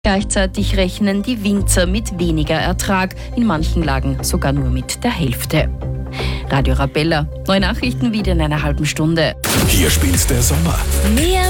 Gleichzeitig rechnen die Winzer mit weniger Ertrag, in manchen Lagen sogar nur mit der Hälfte. Radio Arabella, neue Nachrichten wieder in einer halben Stunde. Hier spielt der Sommer. Mehr